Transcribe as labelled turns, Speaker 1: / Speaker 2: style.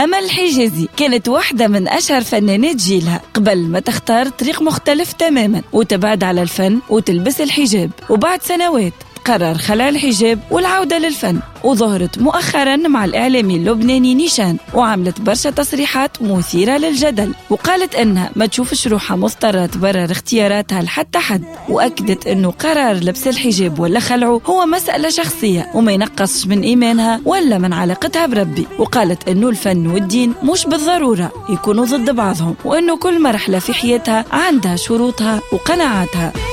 Speaker 1: أمل حجازي كانت واحدة من أشهر فنانات جيلها قبل ما تختار طريق مختلف تماما وتبعد على الفن وتلبس الحجاب، وبعد سنوات قرر خلع الحجاب والعودة للفن، وظهرت مؤخرا مع الإعلامي اللبناني نيشان وعملت برشا تصريحات مثيرة للجدل، وقالت إنها ما تشوفش روحها مضطرة تبرر اختياراتها لحتى حد، وأكدت إنه قرار لبس الحجاب ولا خلعه هو مسألة شخصية وما ينقصش من إيمانها ولا من علاقتها بربي، وقالت إنه الفن والدين مش بالضرورة يكونوا ضد بعضهم، وإنه كل مرحلة في حياتها عندها شروطها وقناعاتها.